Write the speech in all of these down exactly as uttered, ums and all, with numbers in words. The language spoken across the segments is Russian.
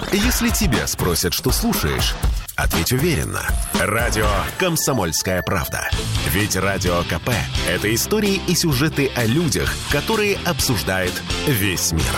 Если тебя спросят, что слушаешь, ответь уверенно. Радио «Комсомольская правда». Ведь Радио КП – это истории и сюжеты о людях, которые обсуждает весь мир.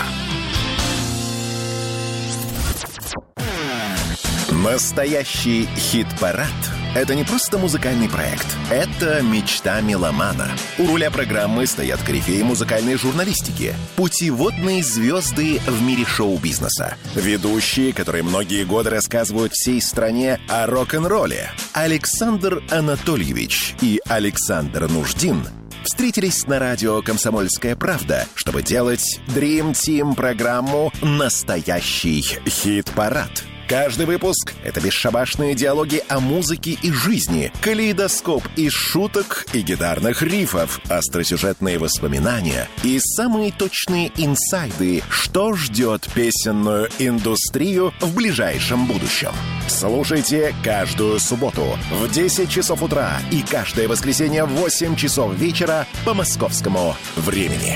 Настоящий хит-парад – это не просто музыкальный проект. Это мечта меломана. У руля программы стоят корифеи музыкальной журналистики, путеводные звезды в мире шоу-бизнеса, ведущие, которые многие годы рассказывают всей стране о рок-н-ролле. Александр Анатольевич и Александр Нуждин встретились на радио «Комсомольская правда», чтобы делать Dream Team программу «Настоящий хит-парад». Каждый выпуск — это бесшабашные диалоги о музыке и жизни, калейдоскоп из шуток и гитарных рифов, остросюжетные воспоминания и самые точные инсайды, что ждет песенную индустрию в ближайшем будущем. Слушайте каждую субботу в десять часов утра и каждое воскресенье в восемь часов вечера по московскому времени.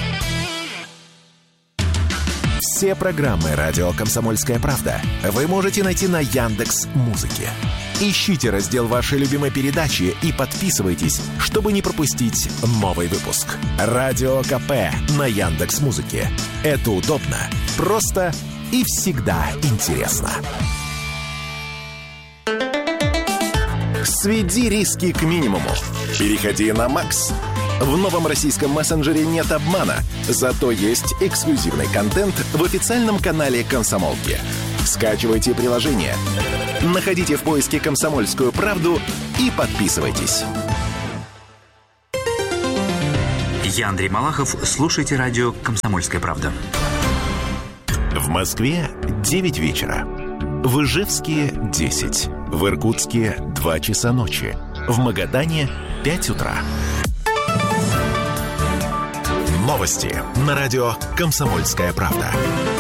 Все программы «Радио Комсомольская правда» вы можете найти на Яндекс.Музыке. Ищите раздел вашей любимой передачи и подписывайтесь, чтобы не пропустить новый выпуск. Радио КП на Яндекс.Музыке. Это удобно, просто и всегда интересно. Сведи риски к минимуму. Переходи на Макс. В новом российском мессенджере нет обмана, зато есть эксклюзивный контент в официальном канале «Комсомолки». Скачивайте приложение, находите в поиске «Комсомольскую правду» и подписывайтесь. Я Андрей Малахов. Слушайте радио «Комсомольская правда». В Москве девять вечера. В Ижевске десять. В Иркутске два часа ночи. В Магадане пять утра. Новости на радио «Комсомольская правда».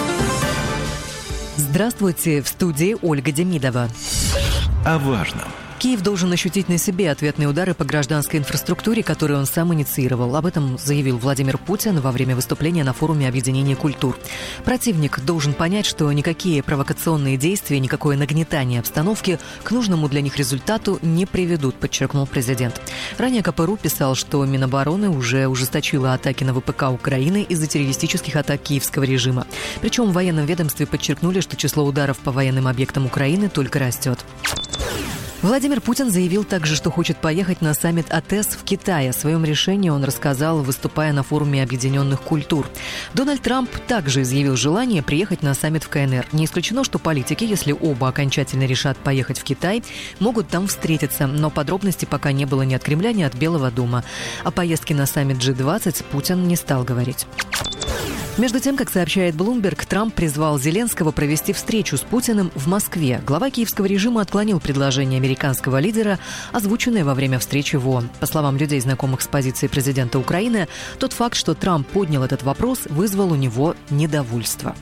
Здравствуйте, в студии Ольга Демидова. О важном. Киев должен ощутить на себе ответные удары по гражданской инфраструктуре, которые он сам инициировал. Об этом заявил Владимир Путин во время выступления на форуме Объединения культур. Противник должен понять, что никакие провокационные действия, никакое нагнетание обстановки к нужному для них результату не приведут, подчеркнул президент. Ранее КПРУ писал, что Минобороны уже ужесточила атаки на ВПК Украины из-за террористических атак киевского режима. Причем в военном ведомстве подчеркнули, что число ударов по военным объектам Украины только растет. Владимир Путин заявил также, что хочет поехать на саммит АТЭС в Китай. О своем решении он рассказал, выступая на форуме Объединенных культур. Дональд Трамп также изъявил желание приехать на саммит в КНР. Не исключено, что политики, если оба окончательно решат поехать в Китай, могут там встретиться. Но подробностей пока не было ни от Кремля, ни от Белого дома. О поездке на саммит джи двадцать Путин не стал говорить. Между тем, как сообщает Bloomberg, Трамп призвал Зеленского провести встречу с Путиным в Москве. Глава киевского режима отклонил предложение американского лидера, озвученное во время встречи в ООН. По словам людей, знакомых с позицией президента Украины, тот факт, что Трамп поднял этот вопрос, вызвал у него недовольство.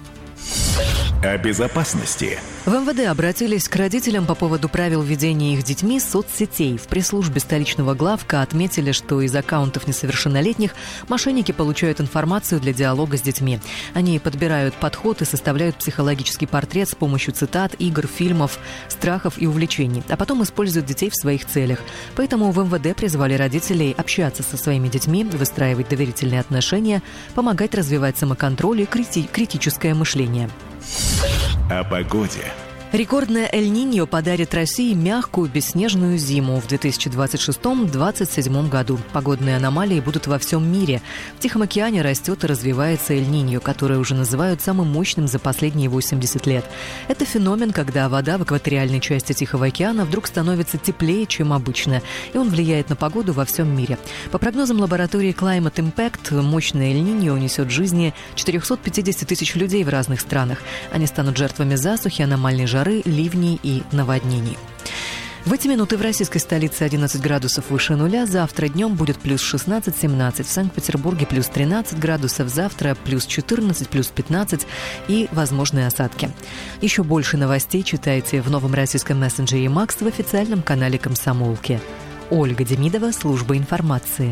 О безопасности. В эм вэ дэ обратились к родителям по поводу правил ведения их детьми соцсетей. В пресс-службе столичного главка отметили, что из аккаунтов несовершеннолетних мошенники получают информацию для диалога с детьми. Они подбирают подход и составляют психологический портрет с помощью цитат, игр, фильмов, страхов и увлечений, а потом используют детей в своих целях. Поэтому в эм вэ дэ призвали родителей общаться со своими детьми, выстраивать доверительные отношения, помогать развивать самоконтроль и крити- критическое мышление. О погоде. Рекордная Эль-Ниньо подарит России мягкую бесснежную зиму в две тысячи двадцать шестом — две тысячи двадцать седьмом году. Погодные аномалии будут во всем мире. В Тихом океане растет и развивается Эль-Ниньо, которое уже называют самым мощным за последние восемьдесят лет. Это феномен, когда вода в экваториальной части Тихого океана вдруг становится теплее, чем обычно, и он влияет на погоду во всем мире. По прогнозам лаборатории Climate Impact, мощное Эль-Ниньо унесет жизни четыреста пятьдесят тысяч людей в разных странах. Они станут жертвами засухи, аномальной жары, жары, ливней и наводнений. В эти минуты в российской столице одиннадцать градусов выше нуля, завтра днем будет плюс шестнадцать-семнадцать, в Санкт-Петербурге плюс тринадцать градусов, завтра плюс четырнадцать, плюс пятнадцать и возможные осадки. Еще больше новостей читайте в новом российском мессенджере Макс в официальном канале «Комсомолки». Ольга Демидова, служба информации.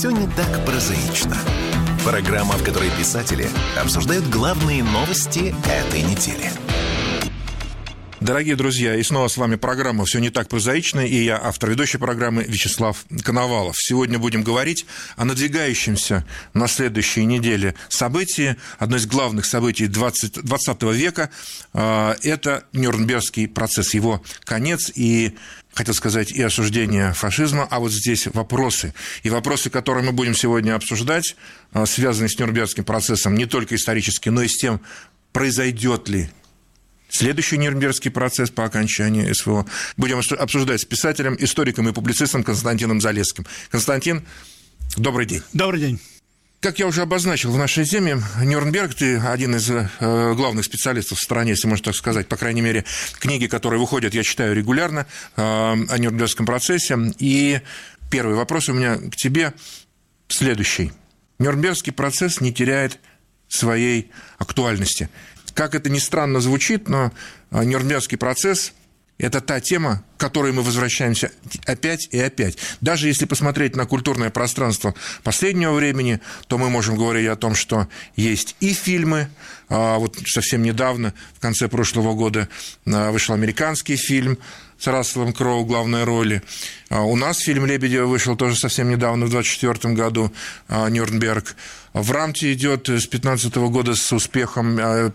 все не так прозаично. Программа, в которой писатели обсуждают главные новости этой недели. Дорогие друзья, и снова с вами программа «Все не так прозаично», и я, автор ведущей программы, Вячеслав Коновалов. Сегодня будем говорить о надвигающемся на следующей неделе событии, одно из главных событий двадцатого века – это Нюрнбергский процесс, его конец и, хотел сказать, и осуждение фашизма, а вот здесь вопросы. И вопросы, которые мы будем сегодня обсуждать, связаны с Нюрнбергским процессом не только исторически, но и с тем, произойдет ли следующий Нюрнбергский процесс по окончании СВО. Будем обсуждать с писателем, историком и публицистом Константином Залесским. Константин, добрый день. Добрый день. Как я уже обозначил в нашей теме, Нюрнберг, ты один из главных специалистов в стране, если можно так сказать, по крайней мере, книги, которые выходят, я читаю регулярно о Нюрнбергском процессе. И первый вопрос у меня к тебе следующий. Нюрнбергский процесс не теряет своей актуальности. Как это ни странно звучит, но Нюрнбергский процесс – это та тема, к которой мы возвращаемся опять и опять. Даже если посмотреть на культурное пространство последнего времени, то мы можем говорить о том, что есть и фильмы. Вот совсем недавно, в конце прошлого года, вышел американский фильм с Расселом Кроу в главной роли. У нас фильм «Лебедева» вышел тоже совсем недавно, в двадцать четвёртом году, «Нюрнберг». В Рамте идет с пятнадцатого года с успехом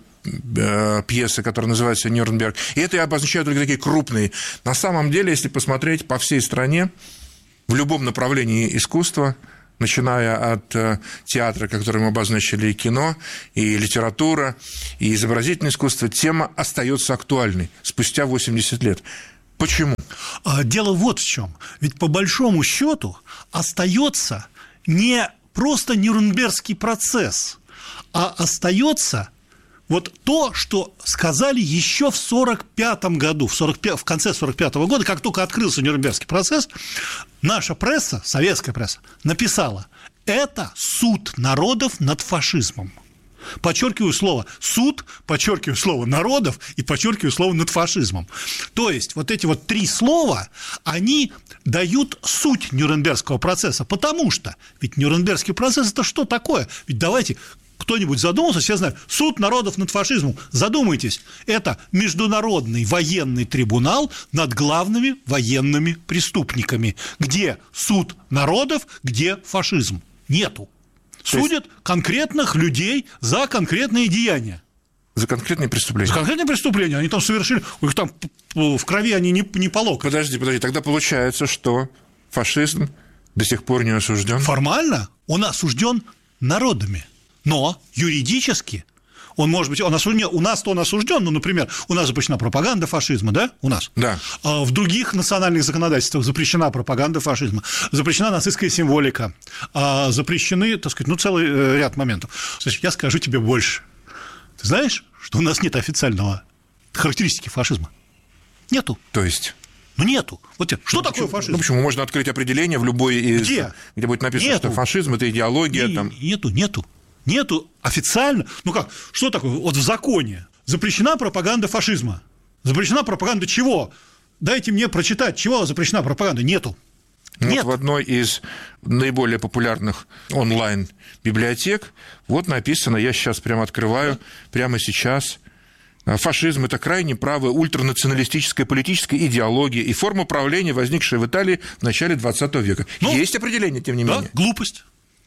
пьесы, которая называется «Нюрнберг». И это я обозначаю только такие крупные. На самом деле, если посмотреть по всей стране, в любом направлении искусства, начиная от театра, который мы обозначили, и кино, и литература, и изобразительное искусство, тема остается актуальной спустя восемьдесят лет. Почему? Дело вот в чем. Ведь по большому счету остается не просто Нюрнбергский процесс, а остается вот то, что сказали еще в сорок пятом году, в, сорок пятом, в конце сорок пятого года, как только открылся Нюрнбергский процесс, наша пресса, советская пресса, написала: это суд народов над фашизмом. Подчеркиваю слово «суд», подчеркиваю слово «народов» и подчеркиваю слово «над фашизмом». То есть вот эти вот три слова, они дают суть Нюрнбергского процесса, потому что ведь Нюрнбергский процесс – это что такое? Ведь давайте… Кто-нибудь задумался, все знают, суд народов над фашизмом. Задумайтесь, это международный военный трибунал над главными военными преступниками. Где суд народов, где фашизм? Нету. Судят есть… конкретных людей за конкретные деяния. За конкретные преступления. За конкретные преступления. Они там совершили, у них там в крови они не, не по локоть. Подожди, подожди, тогда получается, что фашизм до сих пор не осужден? Формально он осужден народами. Но юридически он, может быть, он осужден, у нас-то он осужден, ну, например, у нас запрещена пропаганда фашизма, да, у нас? Да. А в других национальных законодательствах запрещена пропаганда фашизма, запрещена нацистская символика, а запрещены, так сказать, ну, целый ряд моментов. Значит, я скажу тебе больше. Ты знаешь, что у нас нет официального характеристики фашизма? Нету. То есть? Ну, нету. Вот что ну, такое почему, фашизм? Ну, почему? Можно открыть определение в любой из… Где? Где будет написано, нету. Что фашизм – это идеология. Не, там… Нету, нету. Нету официально, ну как, что такое, вот в законе запрещена пропаганда фашизма, запрещена пропаганда чего? Дайте мне прочитать, чего запрещена пропаганда, нету. Вот Нет. В одной из наиболее популярных онлайн-библиотек вот написано, я сейчас прямо открываю, прямо сейчас: фашизм – это крайне правая ультранационалистическая политическая идеология и форма правления, возникшая в Италии в начале двадцатого века. Ну, есть определение, тем не да, менее. Глупость.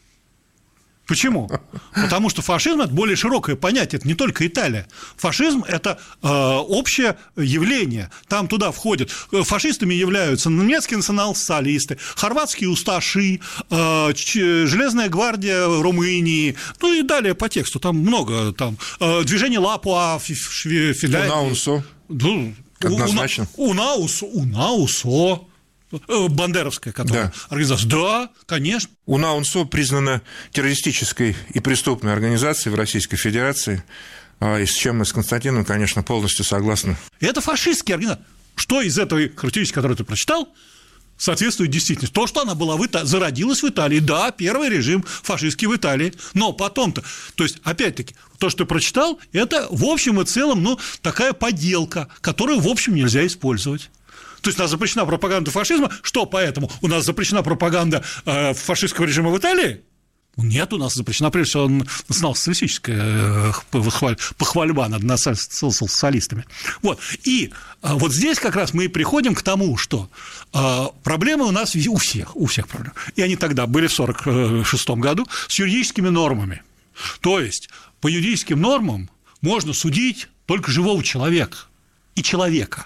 Почему? Потому что фашизм – это более широкое понятие, это не только Италия. Фашизм – это э, общее явление, там туда входят, фашистами являются немецкие национал-социалисты, хорватские усташи, э, Железная гвардия Румынии, ну и далее по тексту, там много, там, э, движение Лапуа, Финляндия. Унаусо. Ну, однозначно. Унаусо, Унаусо. Бандеровская, которая да. организация. Да, конечно. УНАУНСО признана террористической и преступной организацией в Российской Федерации, и с чем мы с Константином, конечно, полностью согласны. Это фашистские организации. Что из этой характеристики, которую ты прочитал, соответствует действительности? То, что она была в Италии, зародилась в Италии, да, первый режим фашистский в Италии, но потом-то, то есть, опять-таки, то, что ты прочитал, это в общем и целом, ну, такая подделка, которую, в общем, нельзя использовать. То есть у нас запрещена пропаганда фашизма, что поэтому? У нас запрещена пропаганда э, фашистского режима в Италии? Нет, у нас запрещена, прежде всего, национал-социалистическая похвальба над национал-социалистами. Вот. И вот здесь как раз мы и приходим к тому, что проблемы у нас у всех, у всех проблемы. И они тогда были в сорок шестом году с юридическими нормами. То есть по юридическим нормам можно судить только живого человека и человека.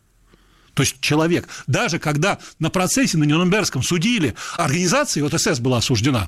То есть человек. Даже когда на процессе на Нюрнбергском судили организации, вот эс эс была осуждена,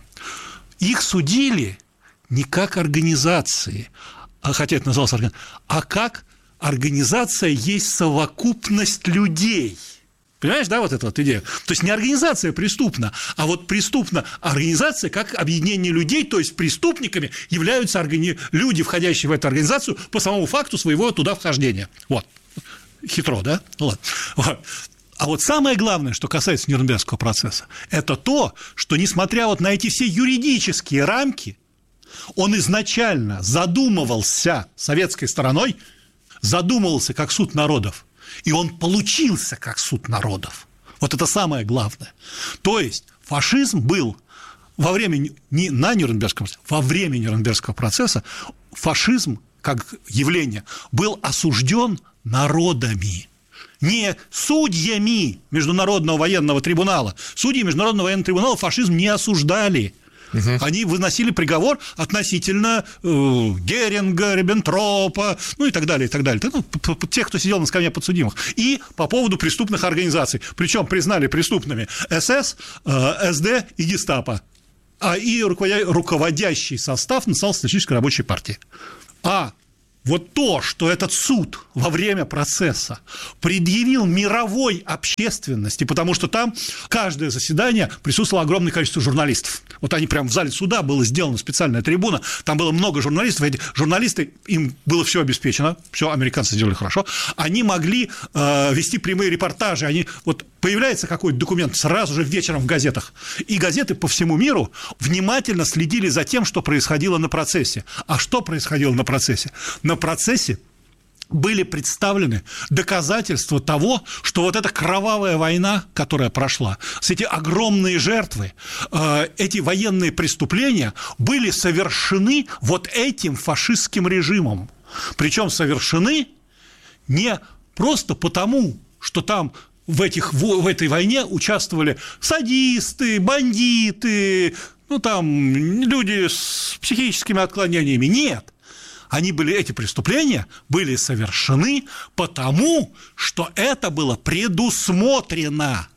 их судили не как организации, а, хотя это называлось организацией, а как организация есть совокупность людей. Понимаешь, да, вот эта вот идея? То есть не организация преступна, а вот преступна организация как объединение людей, то есть преступниками являются органи... люди, входящие в эту организацию по самому факту своего туда вхождения. Вот. Хитро, да? Вот. Вот. А вот самое главное, что касается Нюрнбергского процесса, это то, что, несмотря вот на эти все юридические рамки, он изначально задумывался советской стороной, задумывался как суд народов, и он получился как суд народов. Вот это самое главное. То есть фашизм был во время, не на Нюрнбергском, во время Нюрнбергского процесса, фашизм как явление был осужден народами. Не судьями Международного военного трибунала. Судьи Международного военного трибунала фашизм не осуждали. Угу. Они выносили приговор относительно э, Геринга, Риббентропа, ну и так далее, и так далее. Ну, тех, кто сидел на скамье подсудимых. И по поводу преступных организаций. Причем признали преступными эс эс, э, эс дэ и гестапо. А и руководящий состав Национал-социалистической рабочей партии. А вот то, что этот суд во время процесса предъявил мировой общественности, потому что там каждое заседание присутствовало огромное количество журналистов. Вот они прямо в зале суда, была сделана специальная трибуна, там было много журналистов, эти журналисты, им было все обеспечено, все американцы сделали хорошо, они могли э, вести прямые репортажи, они, вот появляется какой-то документ сразу же вечером в газетах, и газеты по всему миру внимательно следили за тем, что происходило на процессе. А что происходило на процессе? На процессе были представлены доказательства того, что вот эта кровавая война, которая прошла, с эти огромные жертвы, э, эти военные преступления были совершены вот этим фашистским режимом. Причем совершены не просто потому, что там в, этих, в этой войне участвовали садисты, бандиты, ну там люди с психическими отклонениями. Нет. Они были, эти преступления были совершены потому, что это было предусмотрено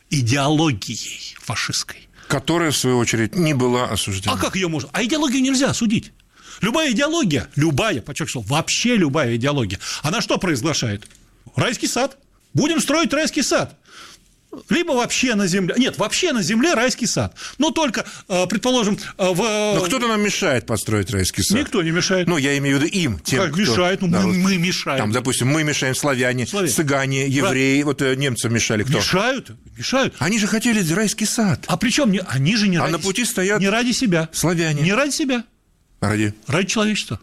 идеологией фашистской. Которая, в свою очередь, не была осуждена. А как ее можно? А идеологию нельзя осудить. Любая идеология, любая, подчеркну, вообще любая идеология, она что провозглашает? Райский сад. Будем строить райский сад. Либо вообще на земле. Нет, вообще на земле райский сад. Но только, предположим, в. Но кто-то нам мешает построить райский сад. Никто не мешает. Ну, я имею в виду им, тем, как мешает? Ну, да, мы, вот, мы мешаем. Там, допустим, мы мешаем славяне, славяне, цыгане, евреи. Да. Вот немцам мешали кто? Мешают, мешают. Они же хотели райский сад. А причем они же не а ради. А на пути стоят. Не ради себя. Славяне. Не ради себя. Ради. Ради человечества.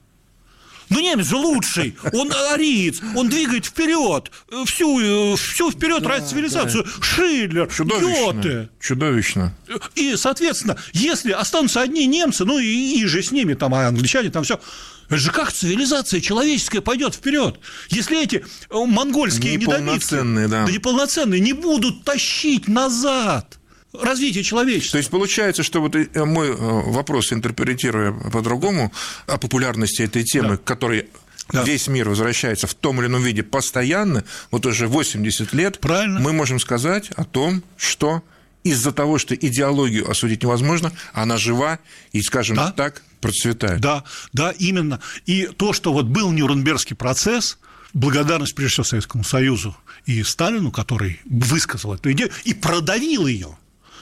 Ну, немец же лучший, он ариец, он двигает вперед, всю, всю вперед да, ради цивилизацию. Да. Шиллер, Гёте. Чудовищно. И, соответственно, если останутся одни немцы, ну и, и же с ними, там, англичане, там все. Это же как цивилизация человеческая пойдет вперед, если эти монгольские недомитки, да. да неполноценные, не будут тащить назад развитие человечества. То есть получается, что вот мой вопрос, интерпретируя по-другому, о популярности этой темы, да. к которой да. весь мир возвращается в том или ином виде постоянно, вот уже восемьдесят лет, правильно. Мы можем сказать о том, что из-за того, что идеологию осудить невозможно, она жива и, скажем да. так, процветает. Да, да, именно. И то, что вот был Нюрнбергский процесс, благодарность прежде всего Советскому Союзу и Сталину, который высказал эту идею и продавил ее.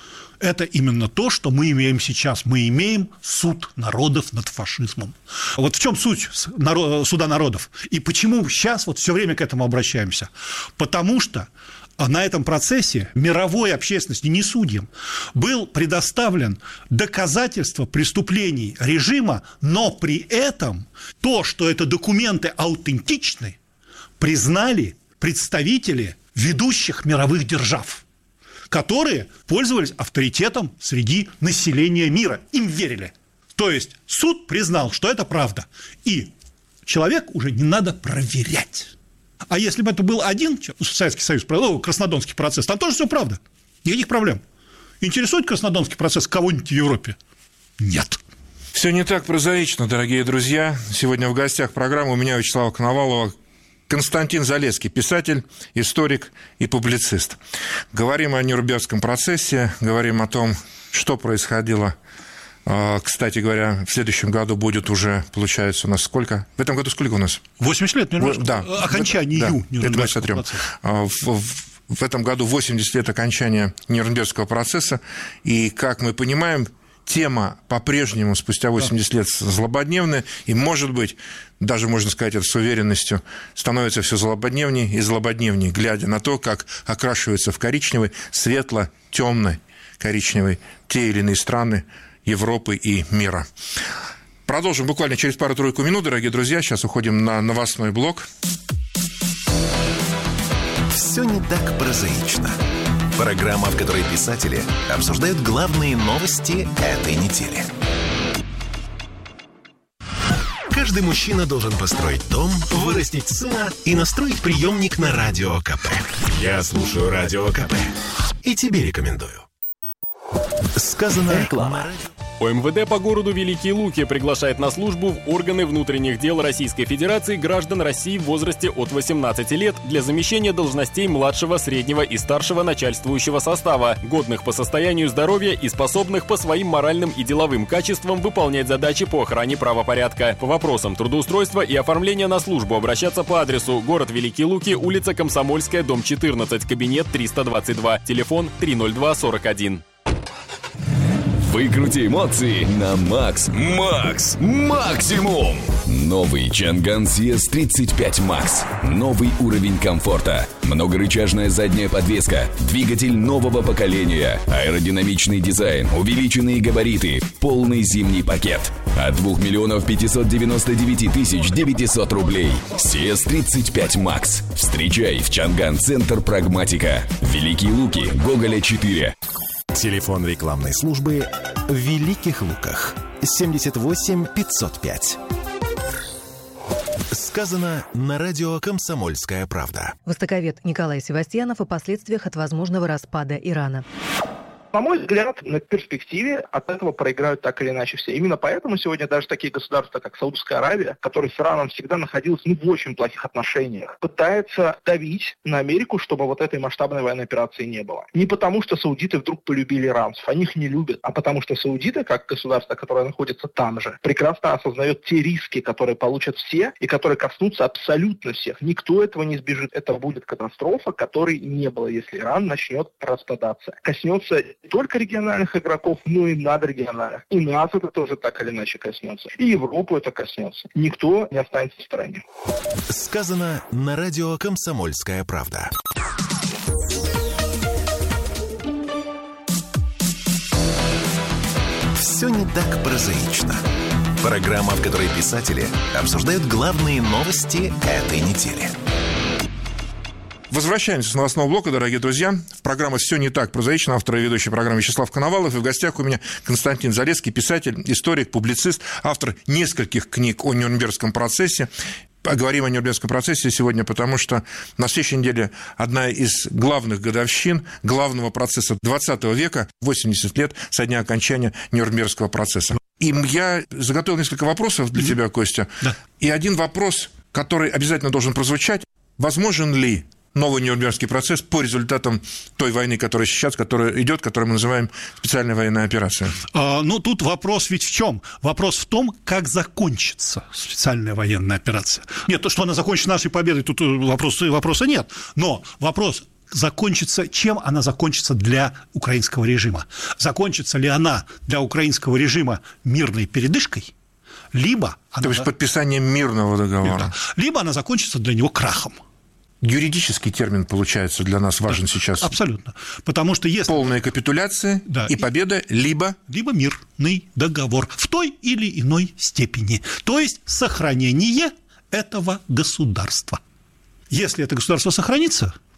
Это именно то, что мы имеем сейчас. Мы имеем суд народов над фашизмом. Вот в чем суть суда народов? И почему сейчас вот все время к этому обращаемся? Потому что на этом процессе мировой общественности, не судьям, был предоставлен доказательства преступлений режима, но при этом то, что это документы аутентичны, признали представители ведущих мировых держав, которые пользовались авторитетом среди населения мира. Им верили. То есть суд признал, что это правда. И человек уже не надо проверять. А если бы это был один Советский Союз, Краснодонский процесс, там тоже все правда. Никаких проблем. Интересует Краснодонский процесс кого-нибудь в Европе? Нет. Все не так прозаично, дорогие друзья. Сегодня в гостях программы у меня Вячеслава Коновалова Константин Залесский, писатель, историк и публицист. Говорим о Нюрнбергском процессе, говорим о том, что происходило. Кстати говоря, в следующем году будет уже, получается, у нас сколько? В этом году сколько у нас? восемьдесят лет Нюрнбергского. Да. Окончание да, Нюрнбергского да, процесса. В, в этом году восемьдесят лет окончания Нюрнбергского процесса. И, как мы понимаем, тема по-прежнему спустя восемьдесят лет злободневная. И, может быть, даже можно сказать это с уверенностью, становится все злободневнее и злободневнее, глядя на то, как окрашиваются в коричневый, светло-темный коричневый те или иные страны Европы и мира. Продолжим буквально через пару-тройку минут, дорогие друзья. Сейчас уходим на новостной блок. Все не так прозаично. Программа, в которой писатели обсуждают главные новости этой недели. Каждый мужчина должен построить дом, вырастить сына и настроить приемник на Радио КП. Я слушаю Радио КП и тебе рекомендую. Сказано реклама. ОМВД по городу Великие Луки приглашает на службу в органы внутренних дел Российской Федерации граждан России в возрасте от восемнадцати лет для замещения должностей младшего, среднего и старшего начальствующего состава, годных по состоянию здоровья и способных по своим моральным и деловым качествам выполнять задачи по охране правопорядка. По вопросам трудоустройства и оформления на службу обращаться по адресу: город Великие Луки, улица Комсомольская, дом четырнадцать, кабинет триста двадцать два, телефон три ноль два сорок один. Выкрути эмоции на Макс. Макс. Максимум. Новый Чанган си эс тридцать пять Макс. Новый уровень комфорта. Многорычажная задняя подвеска. Двигатель нового поколения. Аэродинамичный дизайн. Увеличенные габариты. Полный зимний пакет. От двух миллионов пятьсот девяносто девять тысяч девятьсот рублей. си эс тридцать пять Макс. Встречай в Чанган Центр Прагматика. Великие Луки. Гоголя четыре. Телефон рекламной службы в Великих Луках. семьдесят восемь пятьсот пять. Сказано на радио «Комсомольская правда». Востоковед Николай Севастьянов о последствиях от возможного распада Ирана. На мой взгляд, на перспективе от этого проиграют так или иначе все. Именно поэтому сегодня даже такие государства, как Саудовская Аравия, которые с Ираном всегда находились ну, в очень плохих отношениях, пытаются давить на Америку, чтобы вот этой масштабной военной операции не было. Не потому, что саудиты вдруг полюбили иранцев, они их не любят, а потому что саудиты, как государство, которое находится там же, прекрасно осознает те риски, которые получат все и которые коснутся абсолютно всех. Никто этого не избежит. Это будет катастрофа, которой не было, если Иран начнет распадаться. Коснется не только региональных игроков, но и надрегиональных. И нас это тоже так или иначе коснется. И Европу это коснется. Никто не останется в стороне. Сказано на радио «Комсомольская правда». Все не так прозаично. Программа, в которой писатели обсуждают главные новости этой недели. Возвращаемся с новостного блока, дорогие друзья. В программе «Все не так прозаично». Автор и ведущий программы Вячеслав Коновалов. И в гостях у меня Константин Залесский, писатель, историк, публицист, автор нескольких книг о Нюрнбергском процессе. Поговорим о Нюрнбергском процессе сегодня, потому что на следующей неделе одна из главных годовщин главного процесса двадцатого века, восемьдесят лет со дня окончания Нюрнбергского процесса. И я заготовил несколько вопросов для тебя, Костя. Да. И один вопрос, который обязательно должен прозвучать. Возможен ли новый Нюрнбергский процесс по результатам той войны, которая сейчас, которая идет, которую мы называем специальной военной операцией? А, ну, тут вопрос ведь в чем? Вопрос в том, как закончится специальная военная операция. Нет, то, что она закончится нашей победой, тут вопроса, вопроса нет. Но вопрос закончится, чем она закончится для украинского режима? Закончится ли она для украинского режима мирной передышкой, либо... То она... есть подписанием мирного договора. Либо она закончится для него крахом. Юридический термин, получается, для нас важен да, сейчас. Абсолютно. Потому что если... Полная капитуляция да, и победа, либо... Либо мирный договор в той или иной степени. То есть сохранение этого государства. Если это государство сохранится,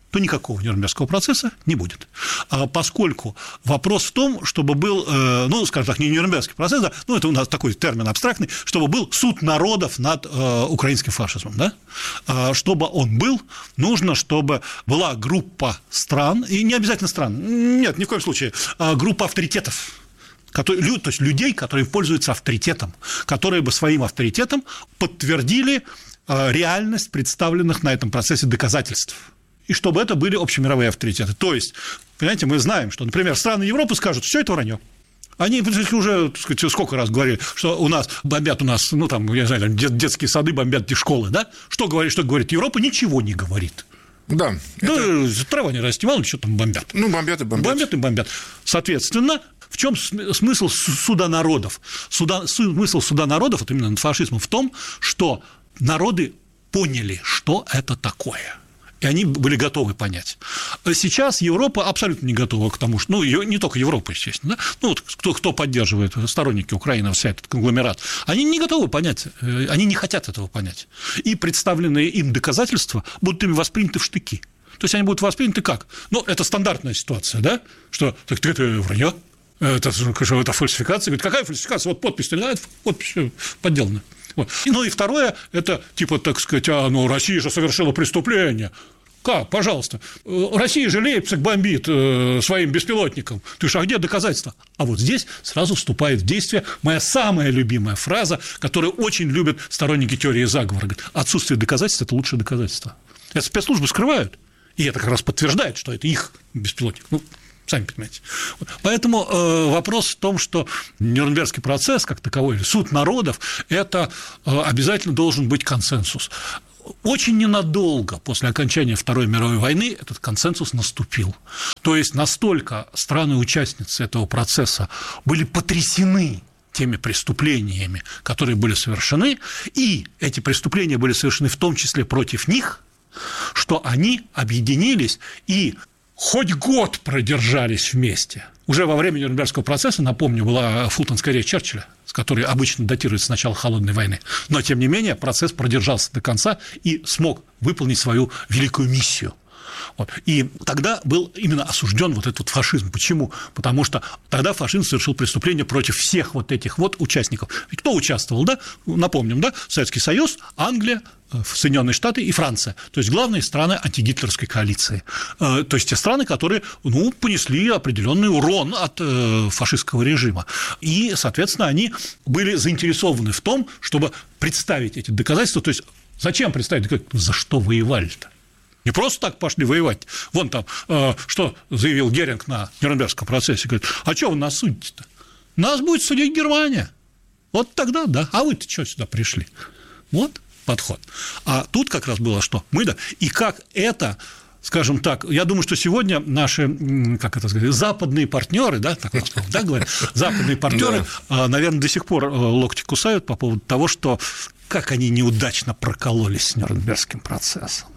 то никакого Нюрнбергского процесса не будет. А поскольку вопрос в том, чтобы был, ну, скажем так, не Нюрнбергский процесс, да, ну, это у нас такой термин абстрактный, чтобы был суд народов над э, украинским фашизмом, да? А чтобы он был, нужно, чтобы была группа стран, и не обязательно стран, нет, ни в коем случае, а группа авторитетов, которые, то есть людей, которые пользуются авторитетом, которые бы своим авторитетом подтвердили э, реальность представленных на этом процессе доказательств. И чтобы это были общемировые авторитеты. То есть, понимаете, мы знаем, что, например, страны Европы скажут, все это вранье. Они уже, так сказать, сколько раз говорили, что у нас бомбят, у нас, ну, там, я знаю, детские сады бомбят, школы, да? Что говорит, что говорит Европа? Ничего не говорит. Да. Да, это... трава не расти, мало что там бомбят. Ну, бомбят и бомбят. Бомбят и бомбят. Соответственно, в чем смысл суда народов? Суда, смысл суда народов, вот именно над фашизмом, в том, что народы поняли, что это такое. И они были готовы понять. Сейчас Европа абсолютно не готова к тому, что... Ну, не только Европа, естественно, да? Ну, вот кто, кто поддерживает, сторонники Украины, вся этот конгломерат, они не готовы понять, они не хотят этого понять. И представленные им доказательства будут ими восприняты в штыки. То есть они будут восприняты как? Ну, это стандартная ситуация, да? Что так, это вранье, это, это фальсификация. Говорит, какая фальсификация? Вот подпись, да, подпись подделана. Вот. Ну и второе, это типа, так сказать, а, ну, Россия же совершила преступление. Как? Пожалуйста. Россия же Лейпциг бомбит э, своим беспилотником. Ты же, а где доказательства? А вот здесь сразу вступает в действие моя самая любимая фраза, которую очень любят сторонники теории заговора. Говорят, отсутствие доказательств – это лучшее доказательство. Это спецслужбы скрывают, и это как раз подтверждает, что это их беспилотник. Ну, сами понимаете. Поэтому э, вопрос в том, что Нюрнбергский процесс, как таковой, или суд народов, это э, обязательно должен быть консенсус. Очень ненадолго после окончания Второй мировой войны этот консенсус наступил. То есть настолько страны-участницы этого процесса были потрясены теми преступлениями, которые были совершены, и эти преступления были совершены в том числе против них, что они объединились и хоть год продержались вместе. Уже во время Нюрнбергского процесса, напомню, была фултонская речь Черчилля, с которой обычно датируется с начала Холодной войны, но, тем не менее, процесс продержался до конца и смог выполнить свою великую миссию. Вот. И тогда был именно осужден вот этот вот фашизм. Почему? Потому что тогда фашизм совершил преступление против всех вот этих вот участников. И кто участвовал, да? Напомним, да? Советский Союз, Англия, Соединенные Штаты и Франция, то есть главные страны антигитлеровской коалиции, то есть те страны, которые, ну, понесли определенный урон от фашистского режима, и, соответственно, они были заинтересованы в том, чтобы представить эти доказательства, то есть зачем представить, за что воевали-то? Не просто так пошли воевать. Вон там, что заявил Геринг на Нюрнбергском процессе, говорит, а что вы нас судите-то? Нас будет судить Германия. Вот тогда, да. А вы-то что сюда пришли? Вот подход. А тут как раз было что? Мы, да. И как это, скажем так, я думаю, что сегодня наши, как это сказать, западные партнеры, да, так, да, говорят, западные партнеры, наверное, до сих пор локти кусают по поводу того, что как они неудачно прокололись с Нюрнбергским процессом.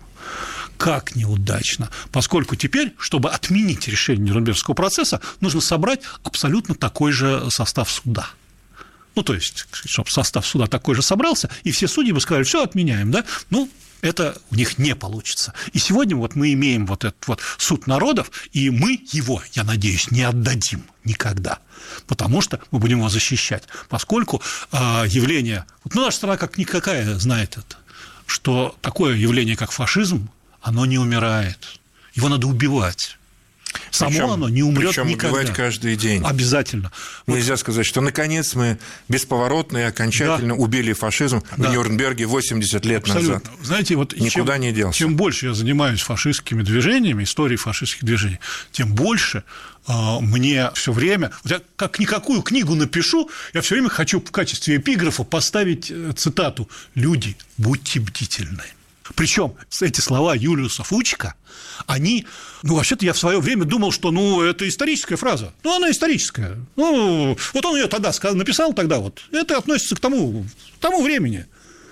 Как неудачно, поскольку теперь, чтобы отменить решение Нюрнбергского процесса, нужно собрать абсолютно такой же состав суда. Ну, то есть, чтобы состав суда такой же собрался, и все судьи бы сказали, все отменяем, да? Ну, это у них не получится. И сегодня вот мы имеем вот этот вот суд народов, и мы его, я надеюсь, не отдадим никогда, потому что мы будем его защищать, поскольку э, явление, вот, ну, наша страна как никакая знает это, что такое явление, как фашизм, оно не умирает, его надо убивать. Само причем, оно не умрет никогда. Причем убивать каждый день. Обязательно. Нельзя вот. сказать, что наконец мы бесповоротно и окончательно да. убили фашизм да. в Нюрнберге восемьдесят лет Абсолютно. назад. Знаете, вот никуда чем, не делся. Чем больше я занимаюсь фашистскими движениями, историей фашистских движений, тем больше э, мне все время, вот я как никакую книгу напишу, я все время хочу в качестве эпиграфа поставить цитату: «Люди, будьте бдительны». Причем эти слова Юлиуса Фучика, они, ну, вообще-то я в свое время думал, что, ну, это историческая фраза. Ну, она историческая. Ну, вот он ее тогда написал, тогда вот. Это относится к тому, к тому времени.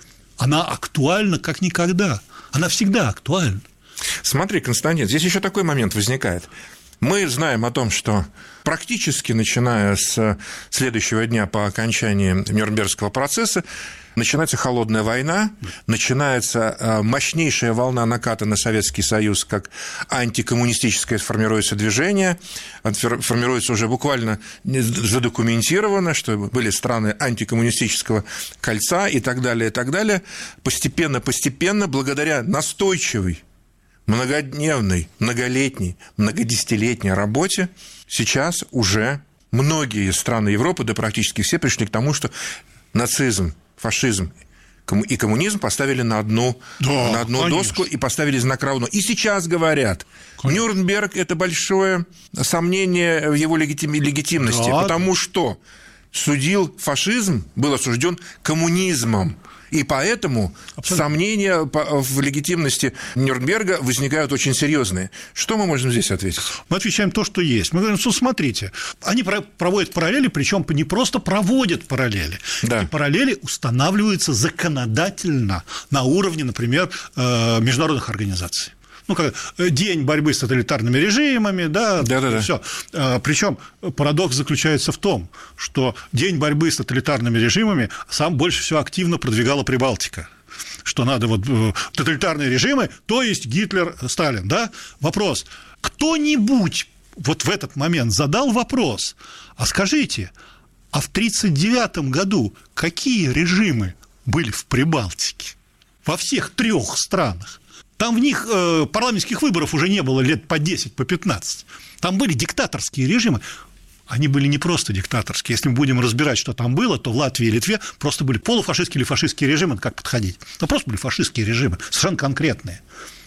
Она актуальна как никогда. Она всегда актуальна. Смотри, Константин, здесь еще такой момент возникает. Мы знаем о том, что практически начиная с следующего дня по окончании Нюрнбергского процесса начинается холодная война, начинается мощнейшая волна наката на Советский Союз, как антикоммунистическое формируется движение, формируется уже буквально задокументировано, что были страны антикоммунистического кольца и так далее, и так далее. Постепенно-постепенно, благодаря настойчивой, многодневной, многолетней, многодесятилетней работе, сейчас уже многие страны Европы, да практически все, пришли к тому, что нацизм, фашизм и коммунизм поставили на одну, да, на одну доску и поставили знак равно. И сейчас говорят, конечно, Нюрнберг – это большое сомнение в его легитим... легитимности, да, потому что судил фашизм, был осужден коммунизмом. И поэтому абсолютно сомнения в легитимности Нюрнберга возникают очень серьезные. Что мы можем здесь ответить? Мы отвечаем то, что есть. Мы говорим, что смотрите, они проводят параллели, причем не просто проводят параллели. Да. Эти параллели устанавливаются законодательно на уровне, например, международных организаций. Ну, как день борьбы с тоталитарными режимами, да, да, да, да. Все. Причем парадокс заключается в том, что день борьбы с тоталитарными режимами сам больше всего активно продвигала Прибалтика. Что надо вот тоталитарные режимы, то есть Гитлер, Сталин, да? Вопрос: кто-нибудь вот в этот момент задал вопрос: а скажите, а в тридцать девятом году какие режимы были в Прибалтике? Во всех трех странах. Там в них э, парламентских выборов уже не было лет по десять, по пятнадцать. Там были диктаторские режимы. Они были не просто диктаторские. Если мы будем разбирать, что там было, то в Латвии и Литве просто были полуфашистские или фашистские режимы, как подходить. Там просто были фашистские режимы, совершенно конкретные.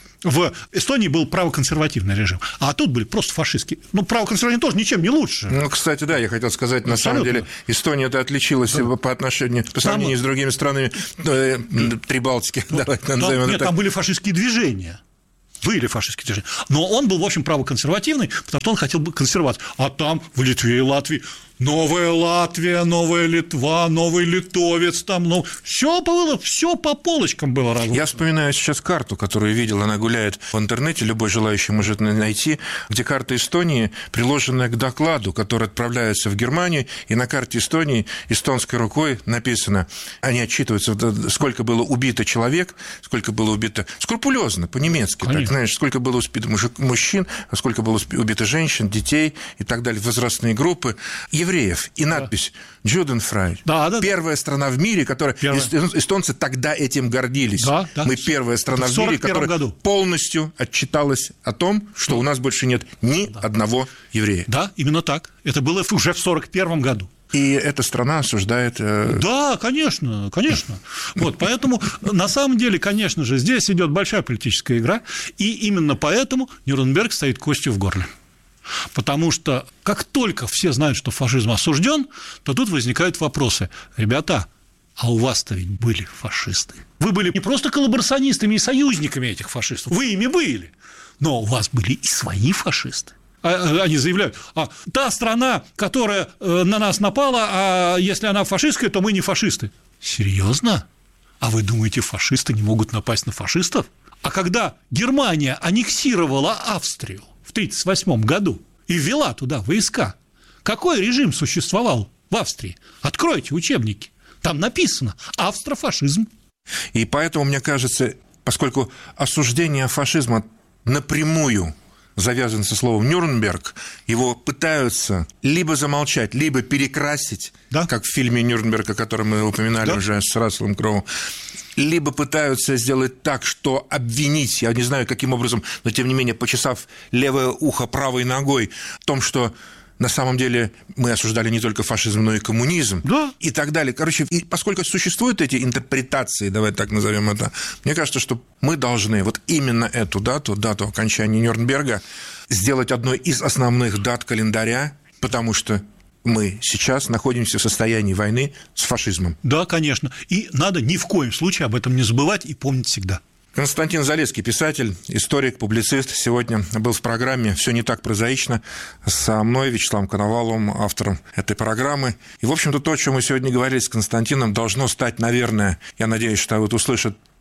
В Эстонии был правоконсервативный режим, а тут были просто фашистские. Ну, правоконсервативный тоже ничем не лучше. Ну, кстати, да, я хотел сказать, на Абсолютно. самом деле Эстония-то отличилась да. по отношению, по сравнению там... с другими странами э, Прибалтики. Ну, Давайте там, назовем нет, это. Там были фашистские движения. Были фашистские движения. Но он был, в общем, правоконсервативный, потому что он хотел бы консервацию. А там в Литве и Латвии новая Латвия, новая Литва, новый литовец, там, ну, все было, все по полочкам было разложено. Я вспоминаю сейчас карту, которую видел, она гуляет в интернете, любой желающий может найти, где карта Эстонии, приложенная к докладу, который отправляется в Германию, и на карте Эстонии эстонской рукой написано, они отчитываются, сколько было убито человек, сколько было убито, скрупулезно, по-немецки, так, знаешь, сколько было убито мужчин, сколько было убито женщин, детей и так далее, возрастные группы, евреев, и надпись «Джуденфрай». Да, да, первая да. страна в мире, которая... Первая. Эстонцы тогда этим гордились. Да, да. Мы первая страна в, в мире, которая году. полностью отчиталась о том, что у нас больше нет ни да. одного еврея. Да, именно так. Это было уже в сорок первом году. И эта страна осуждает... Да, конечно, конечно. Вот, поэтому, на самом деле, конечно же, здесь идет большая политическая игра, и именно поэтому Нюрнберг стоит костью в горле. Потому что как только все знают, что фашизм осужден, то тут возникают вопросы. Ребята, а у вас-то ведь были фашисты. Вы были не просто коллаборационистами и союзниками этих фашистов, вы ими были, но у вас были и свои фашисты. Они заявляют, а та страна, которая на нас напала, а если она фашистская, то мы не фашисты. Серьезно? А вы думаете, фашисты не могут напасть на фашистов? А когда Германия аннексировала Австрию в тридцать восьмом году и ввела туда войска, какой режим существовал в Австрии? Откройте учебники, там написано «австрофашизм». И поэтому, мне кажется, поскольку осуждение фашизма напрямую завязан со словом «Нюрнберг», его пытаются либо замолчать, либо перекрасить, да? как в фильме «Нюрнберг», о котором мы упоминали да? уже с Расселом Кроу, либо пытаются сделать так, что обвинить, я не знаю, каким образом, но тем не менее, почесав левое ухо правой ногой, в том, что на самом деле мы осуждали не только фашизм, но и коммунизм, да. и так далее. Короче, и поскольку существуют эти интерпретации, давайте так назовем это, мне кажется, что мы должны вот именно эту дату, дату окончания Нюрнберга, сделать одной из основных дат календаря, потому что мы сейчас находимся в состоянии войны с фашизмом. Да, конечно. И надо ни в коем случае об этом не забывать и помнить всегда. Константин Залесский, писатель, историк, публицист, сегодня был в программе «Все не так прозаично» со мной, Вячеславом Коноваловым, автором этой программы. И, в общем-то, то, о чем мы сегодня говорили с Константином, должно стать, наверное, я надеюсь, что вот услышат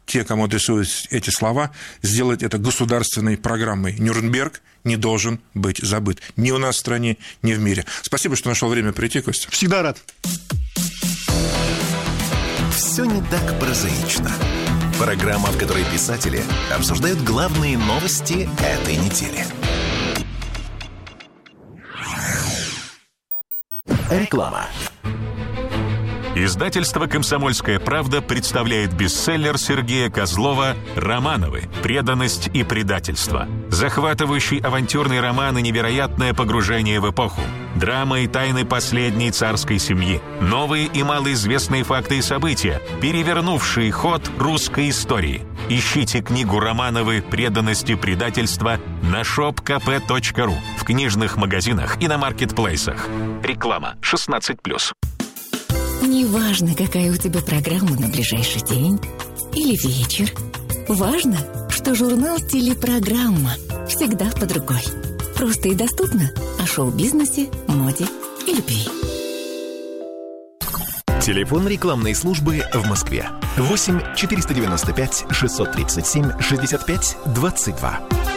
те, кому адресуются эти слова, сделать это государственной программой. Нюрнберг не должен быть забыт ни у нас в стране, ни в мире. Спасибо, что нашел время прийти, Костя. Всегда рад. Все не так прозаично. Программа, в которой писатели обсуждают главные новости этой недели. Реклама. Издательство «Комсомольская правда» представляет бестселлер Сергея Козлова «Романовы. Преданность и предательство». Захватывающий авантюрный роман и невероятное погружение в эпоху. Драма и тайны последней царской семьи. Новые и малоизвестные факты и события, перевернувшие ход русской истории. Ищите книгу «Романовы. Преданность и предательство» на шоп ка пэ точка ру, в книжных магазинах и на маркетплейсах. Реклама шестнадцать плюс. Неважно, какая у тебя программа на ближайший день или вечер. Важно, что журнал «Телепрограмма» всегда под рукой. Просто и доступно о шоу-бизнесе, моде и любви. Телефон рекламной службы в Москве. восемь четыреста девяносто пять шестьсот тридцать семь шестьдесят пять двадцать два.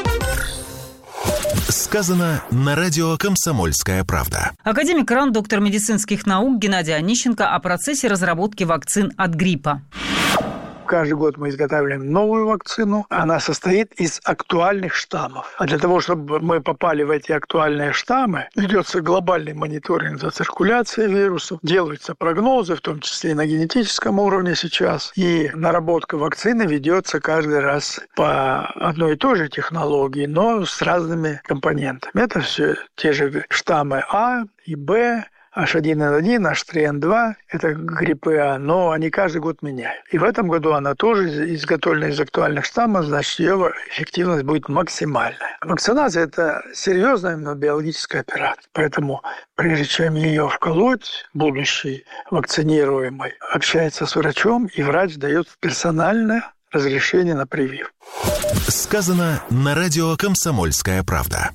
Сказано на радио «Комсомольская правда». Академик РАН, доктор медицинских наук Геннадий Онищенко о процессе разработки вакцин от гриппа. Каждый год мы изготавливаем новую вакцину. Она состоит из актуальных штаммов. А для того, чтобы мы попали в эти актуальные штаммы, ведется глобальный мониторинг за циркуляцией вирусов, делаются прогнозы, в том числе и на генетическом уровне сейчас. И наработка вакцины ведется каждый раз по одной и той же технологии, но с разными компонентами. Это все те же штаммы А и Б, эйч один эн один, эйч три эн два – это гриппы А, но они каждый год меняют. И в этом году она тоже изготовлена из актуальных штаммов, значит, ее эффективность будет максимальная. Вакцинация – это серьезная, но биологическая операция. Поэтому, прежде чем ее вколоть, будущий вакцинируемый общается с врачом, и врач дает персональное разрешение на привив. Сказано на радио «Комсомольская правда».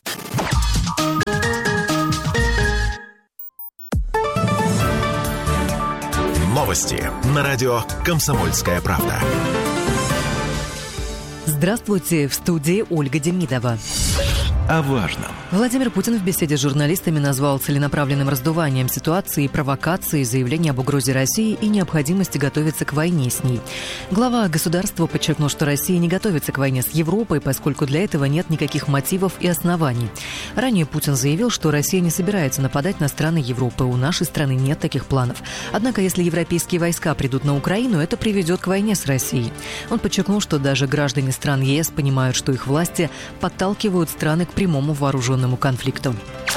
Новости на радио «Комсомольская правда». Здравствуйте, в студии Ольга Демидова. О важном. Владимир Путин в беседе с журналистами назвал целенаправленным раздуванием ситуации и провокацией заявление об угрозе России и необходимости готовиться к войне с ней. Глава государства подчеркнул, что Россия не готовится к войне с Европой, поскольку для этого нет никаких мотивов и оснований. Ранее Путин заявил, что Россия не собирается нападать на страны Европы. У нашей страны нет таких планов. Однако, если европейские войска придут на Украину, это приведет к войне с Россией. Он подчеркнул, что даже граждане стран ЕС понимают, что их власти подталкивают страны к прямому вооруженному конфликту.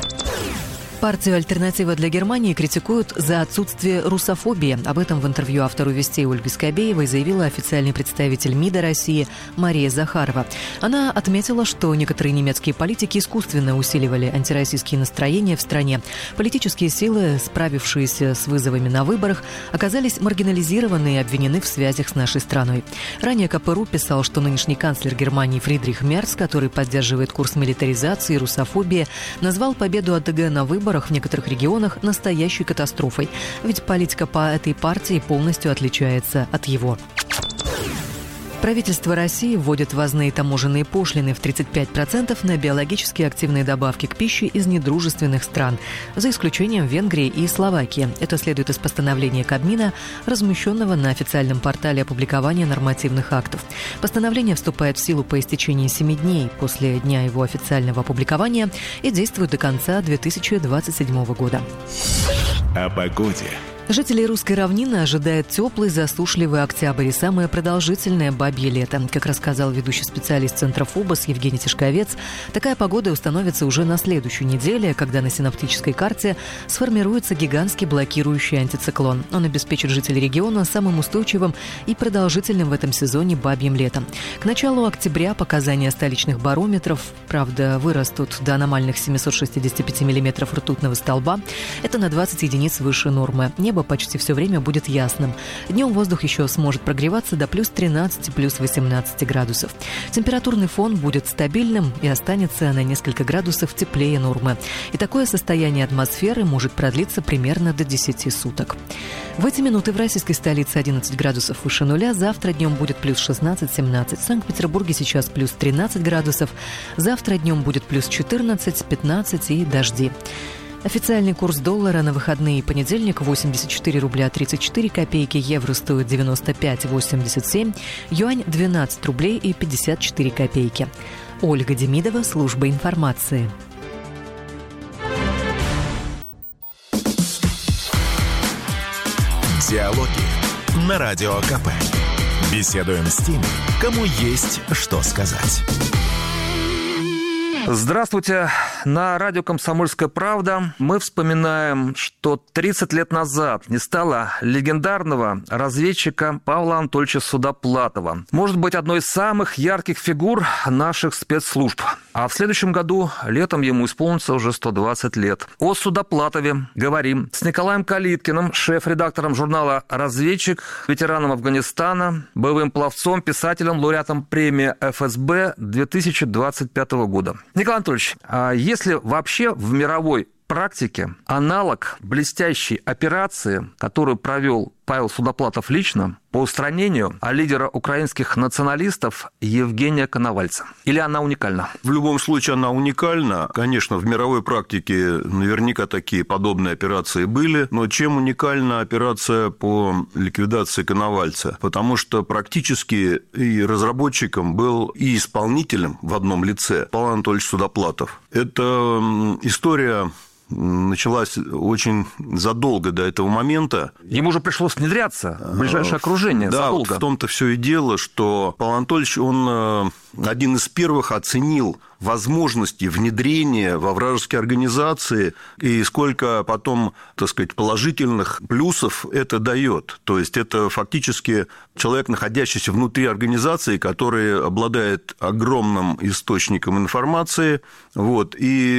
Партию «Альтернатива для Германии» критикуют за отсутствие русофобии. Об этом в интервью автору «Вестей» Ольге Скобеевой заявила официальный представитель МИДа России Мария Захарова. Она отметила, что некоторые немецкие политики искусственно усиливали антироссийские настроения в стране. Политические силы, справившиеся с вызовами на выборах, оказались маргинализированы и обвинены в связях с нашей страной. Ранее ка пэ эр у писал, что нынешний канцлер Германии Фридрих Мерц, который поддерживает курс милитаризации и русофобии, назвал победу а дэ гэ на выборах в некоторых регионах настоящей катастрофой, ведь политика по этой партии полностью отличается от его. Правительство России вводит ввозные таможенные пошлины в тридцать пять процентов на биологически активные добавки к пище из недружественных стран, за исключением Венгрии и Словакии. Это следует из постановления Кабмина, размещенного на официальном портале опубликования нормативных актов. Постановление вступает в силу по истечении семи дней после дня его официального опубликования и действует до конца две тысячи двадцать седьмого года. О погоде. Жителей Русской равнины ожидает теплый, засушливый октябрь и самое продолжительное бабье лето. Как рассказал ведущий специалист Центра ФОБОС Евгений Тишковец, такая погода установится уже на следующей неделе, когда на синоптической карте сформируется гигантский блокирующий антициклон. Он обеспечит жителей региона самым устойчивым и продолжительным в этом сезоне бабьим летом. К началу октября показания столичных барометров, правда, вырастут до аномальных семьсот шестьдесят пять миллиметров ртутного столба. Это на двадцать единиц выше нормы. Небо небо почти все время будет ясным. Днем воздух еще сможет прогреваться до плюс тринадцати, плюс восемнадцати градусов. Температурный фон будет стабильным и останется на несколько градусов теплее нормы. И такое состояние атмосферы может продлиться примерно до десяти суток. В эти минуты в российской столице одиннадцать градусов выше нуля. Завтра днем будет плюс шестнадцать-семнадцать. В Санкт-Петербурге сейчас плюс тринадцать градусов. Завтра днем будет плюс четырнадцать-пятнадцать и дожди. Официальный курс доллара на выходные и понедельник восемьдесят четыре рубля тридцать четыре копейки, евро стоит девяносто пять восемьдесят семь, юань двенадцать рублей и пятьдесят четыре копейки. Ольга Демидова, служба информации. Диалоги на Радио КП. Беседуем с теми, кому есть что сказать. Здравствуйте. На радио «Комсомольская правда» мы вспоминаем, что тридцать лет назад не стало легендарного разведчика Павла Анатольевича Судоплатова. Может быть, одной из самых ярких фигур наших спецслужб. А в следующем году летом ему исполнится уже сто двадцать лет. О Судоплатове говорим с Николаем Калиткиным, шеф-редактором журнала «Разведчик», ветераном Афганистана, боевым пловцом, писателем, лауреатом премии эф эс бэ две тысячи двадцать пятого года. Николай Анатольевич, а если вообще в мировой практике аналог блестящей операции, которую провел Павел Судоплатов лично по устранению лидера украинских националистов Евгения Коновальца? Или она уникальна? В любом случае она уникальна. Конечно, в мировой практике наверняка такие подобные операции были, но чем уникальна операция по ликвидации Коновальца? Потому что практически и разработчиком был, и исполнителем в одном лице Павел Анатольевич Судоплатов. Это история началась очень задолго до этого момента. Ему же пришлось внедряться в ближайшее окружение. Да, задолго. Вот в том-то все и дело, что Павел Анатольевич, он один из первых оценил возможности внедрения во вражеские организации и сколько потом, так сказать, положительных плюсов это дает. То есть это фактически человек, находящийся внутри организации, который обладает огромным источником информации, вот,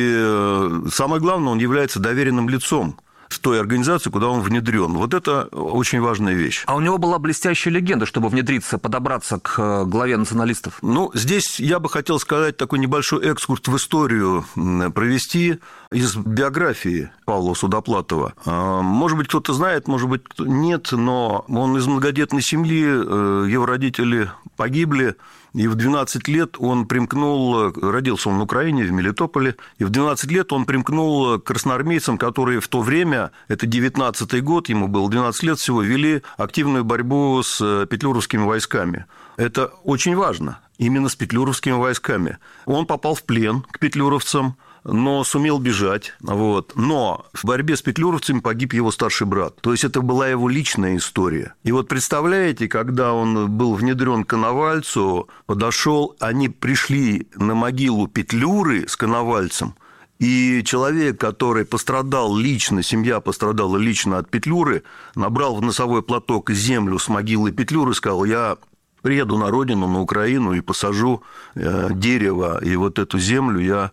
и самое главное, он является доверенным лицом в той организации, куда он внедрен. Вот это очень важная вещь. А у него была блестящая легенда, чтобы внедриться, подобраться к главе националистов. Ну, здесь я бы хотел сказать такой небольшой экскурс в историю провести из биографии Павла Судоплатова. Может быть, кто-то знает, может быть, нет, но он из многодетной семьи, его родители погибли, и в двенадцать лет он примкнул, родился он на Украине, в Мелитополе, и в двенадцать лет он примкнул к красноармейцам, которые в то время, это девятнадцатый год, ему было двенадцать лет всего, вели активную борьбу с петлюровскими войсками. Это очень важно, именно с петлюровскими войсками. Он попал в плен к петлюровцам, но сумел бежать. Вот. Но в борьбе с петлюровцами погиб его старший брат. То есть это была его личная история. И вот представляете, когда он был внедрен к Коновальцу, подошел, они пришли на могилу Петлюры с Коновальцем, и человек, который пострадал лично, семья пострадала лично от Петлюры, набрал в носовой платок землю с могилы Петлюры и сказал: я приеду на родину, на Украину и посажу дерево, и вот эту землю я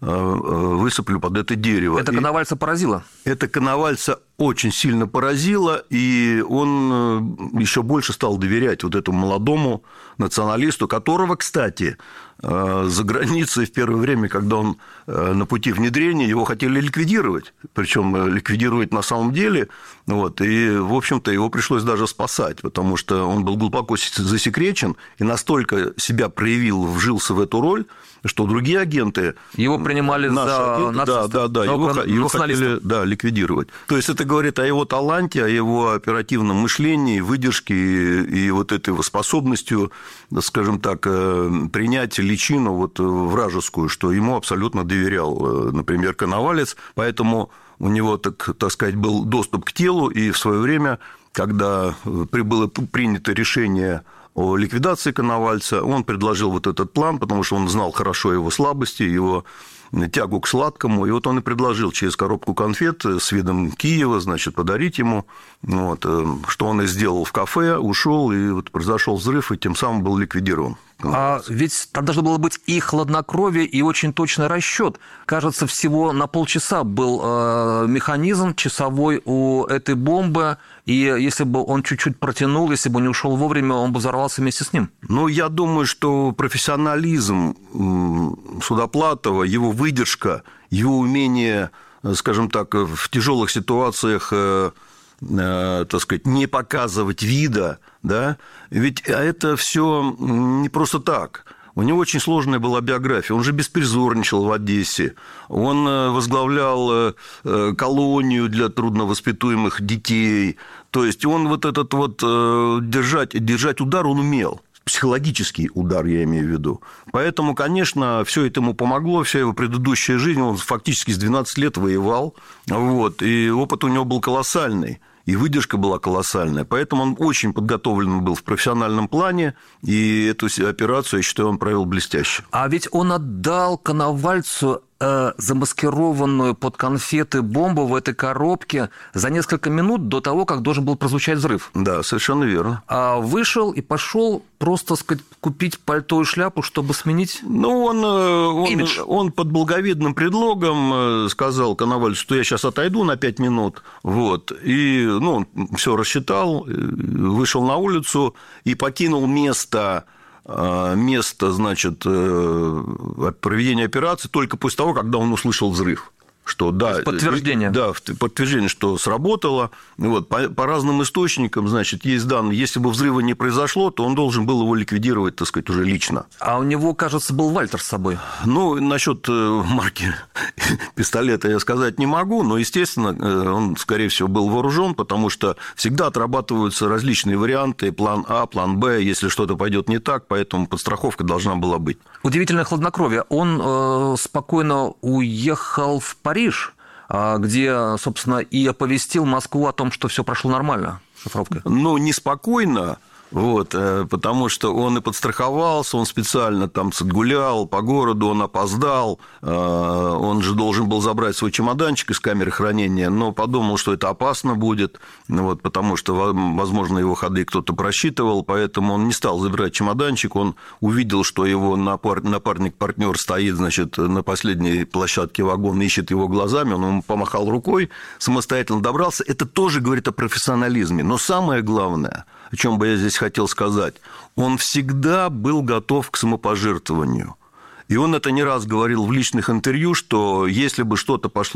высыплю под это дерево. Это Коновальца поразило? Это Коновальца очень сильно поразило, и он еще больше стал доверять вот этому молодому националисту, которого, кстати, за границей в первое время, когда он на пути внедрения, его хотели ликвидировать, причем ликвидировать на самом деле, вот, и, в общем-то, его пришлось даже спасать, потому что он был глубоко засекречен и настолько себя проявил, вжился в эту роль, что другие агенты... Его принимали за агенты, да, да, да, его, его хотели, да, ликвидировать. То есть это говорит о его таланте, о его оперативном мышлении, выдержке и, и вот этой его способностью, скажем так, принять личину вот вражескую, что ему абсолютно доверял, например, Коновалец, поэтому у него, так, так сказать, был доступ к телу, и в свое время, когда было принято решение о ликвидации Коновальца, он предложил вот этот план, потому что он знал хорошо его слабости, его тягу к сладкому, и вот он и предложил через коробку конфет с видом Киева, значит, подарить ему, вот, что он и сделал в кафе, ушел, и вот произошел взрыв, и тем самым был ликвидирован. А ведь там должно было быть и хладнокровие, и очень точный расчет. Кажется, всего на полчаса был э, механизм часовой у этой бомбы, и если бы он чуть-чуть протянул, если бы не ушел вовремя, он бы взорвался вместе с ним. Ну, я думаю, что профессионализм Судоплатова, его выдержка, его умение, скажем так, в тяжелых ситуациях, так сказать, не показывать вида, да, ведь это все не просто так. У него очень сложная была биография. Он же беспризорничал в Одессе. Он возглавлял колонию для трудновоспитуемых детей. То есть он вот этот вот держать, держать удар он умел. Психологический удар, я имею в виду. Поэтому, конечно, все это ему помогло, вся его предыдущая жизнь, он фактически с двенадцати лет воевал, вот, и опыт у него был колоссальный. И выдержка была колоссальная. Поэтому он очень подготовлен был в профессиональном плане, и эту операцию, я считаю, он провел блестяще. А ведь он отдал Коновальцу э, замаскированную под конфеты бомбу в этой коробке за несколько минут до того, как должен был прозвучать взрыв. Да, совершенно верно. А вышел и пошел просто, сказать, купить пальто и шляпу, чтобы сменить Ну, он, он, имидж. Он под благовидным предлогом сказал Коновальцу, что я сейчас отойду на пять минут, вот, и, ну, он все рассчитал, вышел на улицу и покинул место, место, значит, проведения операции только после того, когда он услышал взрыв. Что, да, подтверждение. Да, подтверждение, что сработало. Вот, по, по разным источникам, значит, есть данные. Если бы взрыва не произошло, то он должен был его ликвидировать, так сказать, уже лично. А у него, кажется, был Вальтер с собой. Ну, насчет марки пистолета я сказать не могу, но, естественно, он, скорее всего, был вооружен, потому что всегда отрабатываются различные варианты, план А, план Б, если что-то пойдет не так, поэтому подстраховка должна была быть. Удивительное хладнокровие. Он э, спокойно уехал в Париж. Париж, где, собственно, и оповестил Москву о том, что все прошло нормально, шифровка. Ну, неспокойно, вот, потому что он и подстраховался, он специально там гулял по городу, он опоздал, он же должен был забрать свой чемоданчик из камеры хранения, но подумал, что это опасно будет, вот, потому что, возможно, его ходы кто-то просчитывал, поэтому он не стал забирать чемоданчик, он увидел, что его напарник-партнер стоит, значит, на последней площадке вагона, ищет его глазами, он ему помахал рукой, самостоятельно добрался. Это тоже говорит о профессионализме, но самое главное, о чем бы я здесь хотел сказать, он всегда был готов к самопожертвованию. И он это не раз говорил в личных интервью, что если бы что-то пошло